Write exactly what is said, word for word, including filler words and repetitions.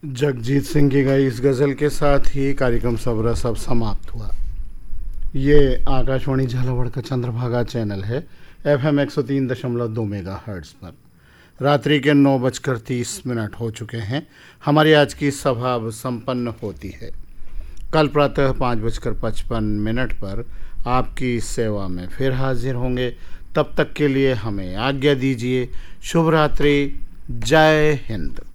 जगजीत सिंह की गाई इस गज़ल के साथ ही कार्यक्रम सबरा सब समाप्त हुआ। ये आकाशवाणी झालावाड़ का चंद्रभागा चैनल है, एफ एम एक सौ तीन दशमलव दो मेगा हर्ट्ज़ पर। रात्रि के नौ बजकर तीस मिनट हो चुके हैं। हमारी आज की सभा अब संपन्न होती है। कल प्रातः पाँच बजकर पचपन मिनट पर आपकी सेवा में फिर हाजिर होंगे। तब तक के लिए हमें आज्ञा दीजिए। शुभ रात्रि। जय हिंद।